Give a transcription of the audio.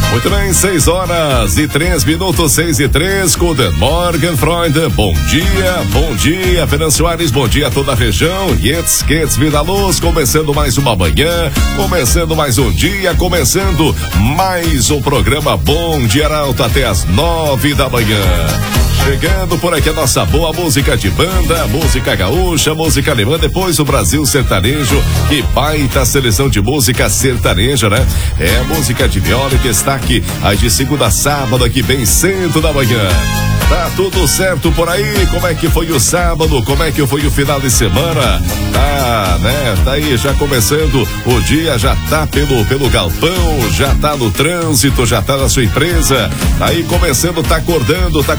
Muito bem, 6h03, 6:03, Guten Morgen, Freunde. Bom dia, Fernando Soares, bom dia a toda a região. Jetzt geht's wieder los, começando mais uma manhã, começando mais um dia, começando mais um programa Bom Dia Arauto até as 9 da manhã. Chegando por aqui a nossa boa música de banda, música gaúcha, música alemã, depois o Brasil sertanejo, que baita seleção de música sertaneja, né? É música de viola que está aqui, às de segunda a sábado, aqui bem cedo da manhã. Tá tudo certo por aí? Como é que foi o sábado? Como é que foi o final de semana? Tá, né? Tá aí já começando o dia, já tá pelo galpão, já tá no trânsito, já tá na sua empresa. Tá aí começando, tá acordando